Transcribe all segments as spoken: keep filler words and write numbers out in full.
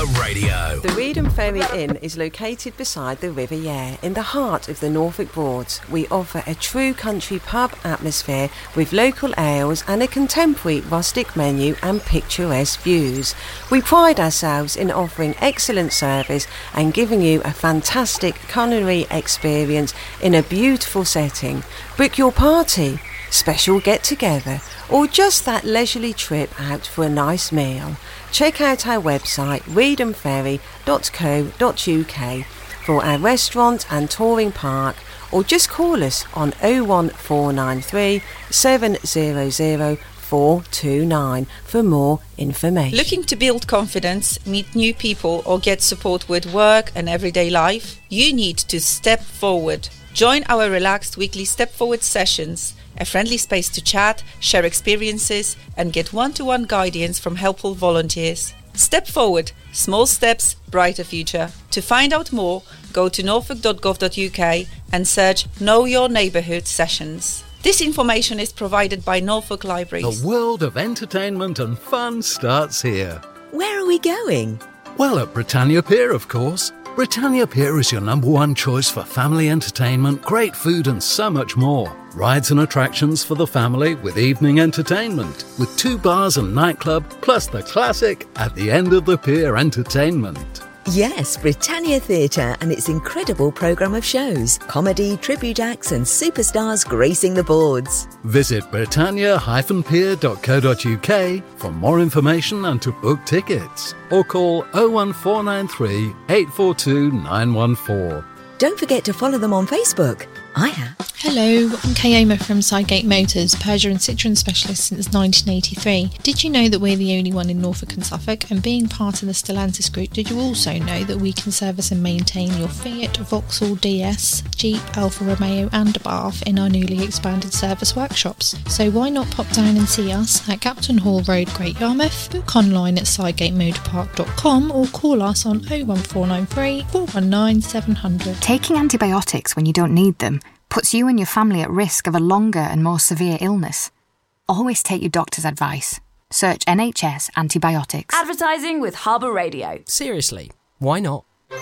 Harbour Radio. The Reedham Ferry Inn is located beside the River Yare in the heart of the Norfolk Broads. We offer a true country pub atmosphere with local ales and a contemporary rustic menu and picturesque views. We pride ourselves in offering excellent service and giving you a fantastic culinary experience in a beautiful setting. Book your party, special get-together, or just that leisurely trip out for a nice meal. Check out our website reedham ferry dot co dot uk for our restaurant and touring park, or just call us on oh one four nine three, seven zero zero, four two nine for more information. Looking to build confidence, meet new people, or get support with work and everyday life? You need to step forward. Join our relaxed weekly Step Forward sessions, a friendly space to chat, share experiences, and get one-to-one guidance from helpful volunteers. Step Forward, small steps, brighter future. To find out more, go to norfolk dot gov dot uk and search Know Your Neighbourhood sessions. This information is provided by Norfolk Libraries. The world of entertainment and fun starts here. Where are we going? Well, at Britannia Pier, of course. Britannia Pier is your number one choice for family entertainment, great food and so much more. Rides and attractions for the family with evening entertainment, with two bars and nightclub, plus the classic At the End of the Pier entertainment. Yes, Britannia Theatre and its incredible programme of shows, comedy, tribute acts and superstars gracing the boards. Visit britannia dash pier dot co dot uk for more information and to book tickets, or call oh one four nine three, eight four two, nine one four. Don't forget to follow them on Facebook. I have. Hello, I'm Kayoma from Sidegate Motors, Peugeot and Citroën specialist since nineteen eighty-three. Did you know that we're the only one in Norfolk and Suffolk? And being part of the Stellantis group, did you also know that we can service and maintain your Fiat, Vauxhall D S, Jeep, Alfa Romeo and Abarth in our newly expanded service workshops? So why not pop down and see us at Captain Hall Road, Great Yarmouth, book online at sidegate motor park dot com or call us on oh one four nine three, four one nine, seven hundred. Taking antibiotics when you don't need them puts you and your family at risk of a longer and more severe illness. Always take your doctor's advice. Search N H S antibiotics. Advertising with Harbour Radio. Seriously, why not?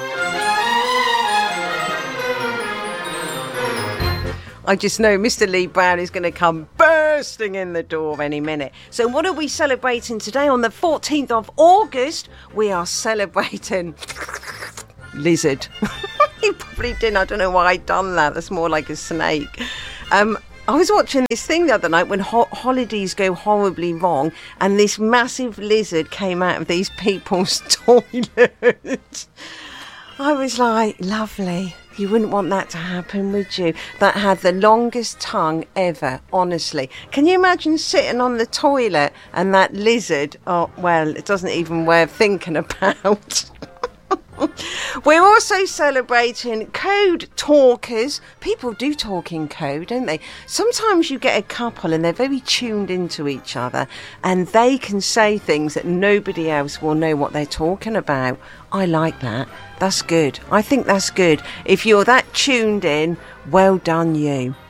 I just know Mister Lee Brown is going to come bursting in the door any minute. So what are we celebrating today? On the fourteenth of August, we are celebrating lizard. He probably didn't. I don't know why I'd done that. That's more like a snake. Um, I was watching this thing the other night when ho- holidays go horribly wrong, and this massive lizard came out of these people's toilets. I was like, lovely. You wouldn't want that to happen, would you? That had the longest tongue ever, honestly. Can you imagine sitting on the toilet and that lizard? Oh, well, it doesn't even worth thinking about. We're also celebrating code talkers. People do talk in code, don't they? Sometimes you get a couple and they're very tuned into each other and they can say things that nobody else will know what they're talking about. I like that. That's good. I think that's good. If you're that tuned in, well done you.